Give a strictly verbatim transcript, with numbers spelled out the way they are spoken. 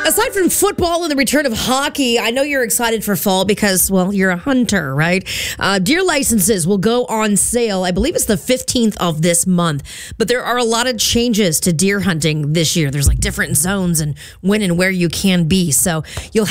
Aside from football and the return of hockey, I know you're excited for fall because, well, you're a hunter, right? Uh, deer licenses will go on sale. I believe it's the fifteenth of this month. But there are a lot of changes to deer hunting this year. There's like different zones and when and where you can be. So you'll